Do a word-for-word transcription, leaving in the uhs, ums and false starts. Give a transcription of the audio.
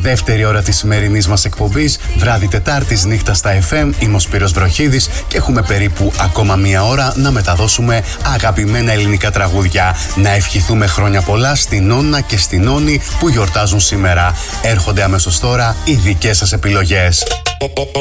Δεύτερη ώρα της σημερινής μας εκπομπής, βράδυ Τετάρτης, νύχτα στα εφ εμ. Είμαι ο Σπύρος Βροχίδης και έχουμε περίπου ακόμα μία ώρα να μεταδώσουμε αγαπημένα ελληνικά τραγούδια. Να ευχηθούμε χρόνια πολλά στην Όνα και στην Όνη που γιορτάζουν σήμερα. Έρχονται αμέσως τώρα οι δικές σας επιλογές.